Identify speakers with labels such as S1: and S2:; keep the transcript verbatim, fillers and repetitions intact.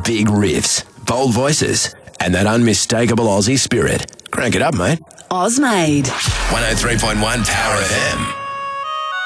S1: Big riffs, bold voices, and that unmistakable Aussie spirit. Crank it up, mate.
S2: Ozmade.
S1: one oh three point one Power F M.